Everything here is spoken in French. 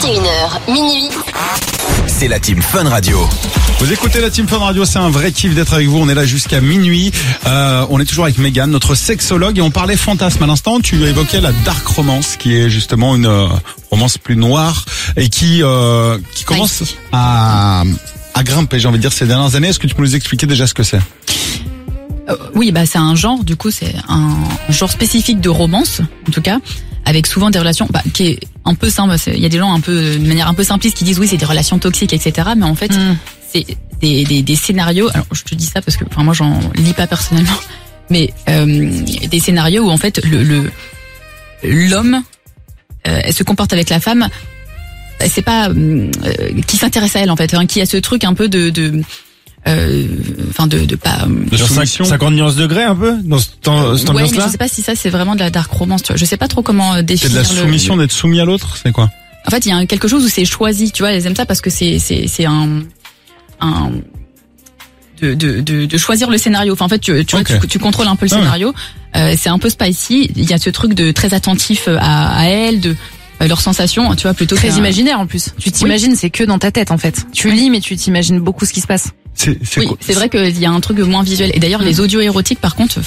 21h, minuit. C'est la Team Fun Radio. Vous écoutez la Team Fun Radio, c'est un vrai kiff d'être avec vous. On est là jusqu'à minuit. On est toujours avec Mégane, notre sexologue, et on parlait fantasme à l'instant. Tu évoquais la dark romance, qui est justement une romance plus noire et qui commence à grimper, j'ai envie de dire, ces dernières années. Est-ce que tu peux nous expliquer déjà ce que c'est ? Oui, c'est un genre, du coup, c'est un genre spécifique de romance, en tout cas, avec souvent des relations qui est un peu simple. Il y a des gens un peu de manière un peu simpliste qui disent oui, c'est des relations toxiques, etc. Mais en fait, c'est des scénarios. Alors, je te dis ça parce que moi, j'en lis pas personnellement, mais des scénarios où en fait l'homme elle se comporte avec la femme. C'est pas qui s'intéresse à elle en fait, qui a ce truc un peu de soumission. 50 nuances degrés un peu dans cette ambiance-là. Mais je sais pas si ça c'est vraiment de la dark romance, tu vois. Je sais pas trop comment définir. C'est de la soumission, d'être soumis à l'autre, c'est quoi ? En fait, il y a quelque chose où c'est choisi, tu vois, elles aiment ça parce que c'est de choisir le scénario. Enfin, en fait, tu vois, tu contrôles un peu le scénario. C'est un peu spicy, il y a ce truc de très attentif à elle, de leurs sensations, tu vois, plutôt très imaginaire en plus. Tu t'imagines, c'est que dans ta tête en fait. Tu lis mais tu t'imagines beaucoup ce qui se passe. C'est vrai qu'il y a un truc moins visuel. Et d'ailleurs, les audios érotiques, par contre,